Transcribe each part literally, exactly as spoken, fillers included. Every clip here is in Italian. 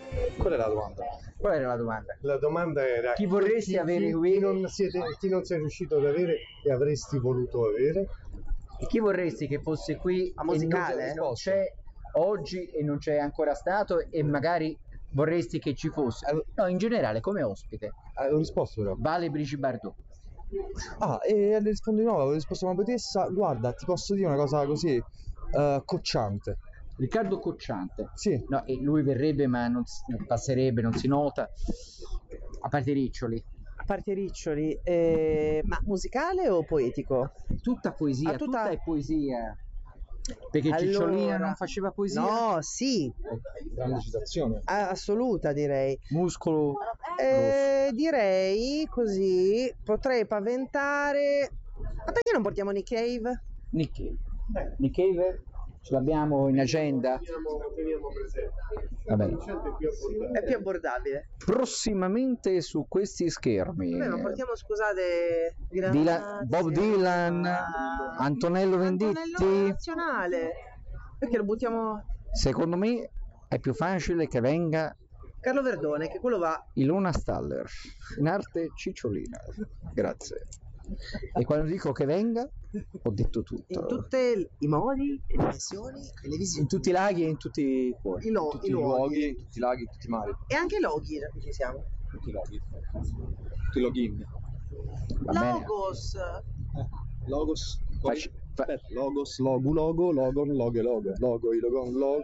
Qual è la domanda? Qual era la domanda? La domanda era chi vorresti chi, avere chi, qui? Chi non, siete, chi non sei riuscito ad avere e avresti voluto avere? E chi vorresti che fosse qui A e musicale? non, non c'è oggi e non c'è ancora stato e magari vorresti che ci fosse? No, in generale come ospite. Ho risposto però. Vale Brici Bardot. Ah, e le rispondo di nuovo, avevo risposto a una poetessa. Guarda, ti posso dire una cosa così uh, cocciante. Riccardo Cocciante. Sì. No, e lui verrebbe ma non, non passerebbe, non si nota. A parte Riccioli. A parte Riccioli, eh, ma musicale o poetico? Tutta poesia, Ah, tutta... tutta è poesia. Perché allora... Cicciolina non faceva poesia? No, sì. Grande citazione. Assoluta, direi. Muscolo. Eh, direi così, potrei paventare. Ma perché non portiamo Nick Cave? Nick Cave. Nick Cave ce l'abbiamo in agenda. Teniamo presente. Va bene. È più abbordabile. Prossimamente su questi schermi. Vabbè, ma portiamo, scusate, Dila- Bob Dylan, ah, Antonello Venditti. Antonello Nazionale. Perché lo buttiamo? Secondo me è più facile che venga Carlo Verdone, che quello va. Ilona Staller, in arte Cicciolina. Grazie. E quando dico che venga, ho detto tutto. In tutti i modi, le dimensioni e le visioni. In tutti i laghi e in tutti i cuori. I, lo- Tutti i i luoghi. luoghi, in tutti i laghi, in tutti i mari. E anche i loghi da cui ci siamo. Tutti i loghi. Tutti i login. Va bene? Logos. Logos. Facci- fa- Aspetta, logos, logo, logo, logon, logo, logo, logo, i logon, logo.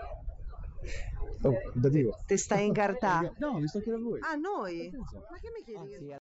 Oh, da Dio. Te stai in cartà. No, mi sto chiedendo a voi. Ah, noi? Ma che mi chiedi? Anzi,